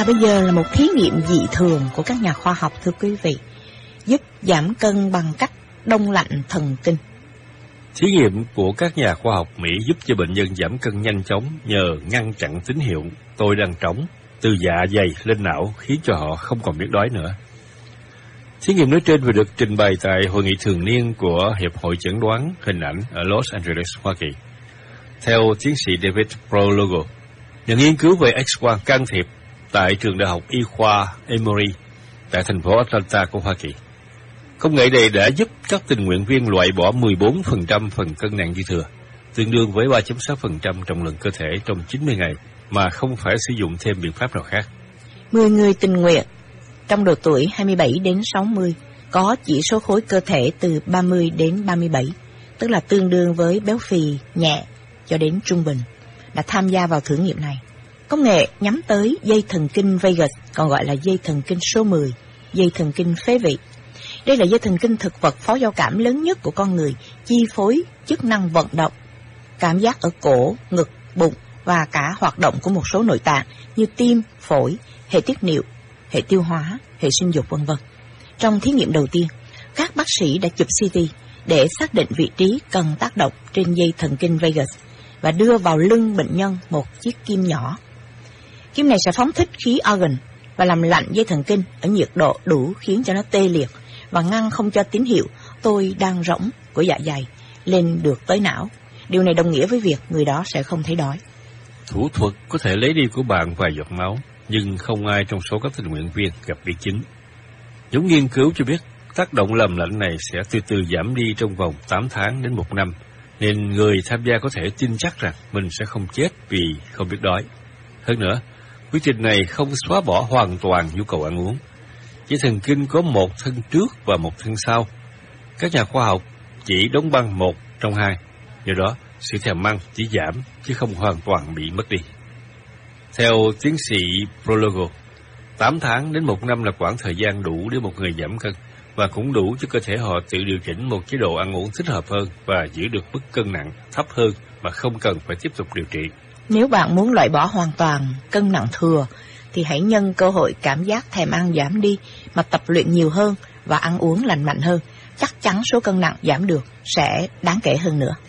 bây giờ là một thí nghiệm dị thường của các nhà khoa học, thưa quý vị, giúp giảm cân bằng cách đông lạnh thần kinh. Thí nghiệm của các nhà khoa học Mỹ giúp cho bệnh nhân giảm cân nhanh chóng nhờ ngăn chặn tín hiệu tôi đang trống từ dạ dày lên não, khiến cho họ không còn biết đói nữa. Thí nghiệm nói trên vừa được trình bày tại hội nghị thường niên của Hiệp hội Chẩn đoán Hình ảnh ở Los Angeles, Hoa Kỳ. Theo tiến sĩ David Prologo, nhà nghiên cứu về X-quang can thiệp tại trường đại học y khoa Emory tại thành phố Atlanta của Hoa Kỳ. Công nghệ này đã giúp các tình nguyện viên loại bỏ 14% phần cân nặng dư thừa, tương đương với 3.6% trọng lượng cơ thể trong 90 ngày, mà không phải sử dụng thêm biện pháp nào khác. 10 người tình nguyện trong độ tuổi 27 đến 60 có chỉ số khối cơ thể từ 30 đến 37, tức là tương đương với béo phì nhẹ cho đến trung bình, đã tham gia vào thử nghiệm này. Công nghệ nhắm tới dây thần kinh vagus, còn gọi là dây thần kinh số 10, dây thần kinh phế vị. Đây là dây thần kinh thực vật phó giao cảm lớn nhất của con người, chi phối chức năng vận động, cảm giác ở cổ, ngực, bụng và cả hoạt động của một số nội tạng như tim, phổi, hệ tiết niệu, hệ tiêu hóa, hệ sinh dục v.v. Trong thí nghiệm đầu tiên, các bác sĩ đã chụp CT để xác định vị trí cần tác động trên dây thần kinh vagus và đưa vào lưng bệnh nhân một chiếc kim nhỏ. Kim này sẽ phóng thích khí argon và làm lạnh dây thần kinh ở nhiệt độ đủ khiến cho nó tê liệt và ngăn không cho tín hiệu tôi đang rỗng của dạ dày lên được tới não. Điều này đồng nghĩa với việc người đó sẽ không thấy đói. Thủ thuật có thể lấy đi của bạn vài giọt máu, nhưng không ai trong số các tình nguyện viên gặp biến chứng. Những nghiên cứu cho biết tác động làm lạnh này sẽ từ từ giảm đi trong vòng 8 tháng đến 1 năm, nên người tham gia có thể tin chắc rằng mình sẽ không chết vì không biết đói. Hơn nữa, quy trình này không xóa bỏ hoàn toàn nhu cầu ăn uống. Dây thần kinh có một thân trước và một thân sau. Các nhà khoa học chỉ đóng băng một trong hai, do đó sự thèm ăn chỉ giảm chứ không hoàn toàn bị mất đi. Theo tiến sĩ Prologo, 8 tháng đến 1 năm là khoảng thời gian đủ để một người giảm cân, và cũng đủ cho cơ thể họ tự điều chỉnh một chế độ ăn uống thích hợp hơn và giữ được mức cân nặng thấp hơn mà không cần phải tiếp tục điều trị. Nếu bạn muốn loại bỏ hoàn toàn cân nặng thừa, thì hãy nhân cơ hội cảm giác thèm ăn giảm đi mà tập luyện nhiều hơn và ăn uống lành mạnh hơn. Chắc chắn số cân nặng giảm được sẽ đáng kể hơn nữa.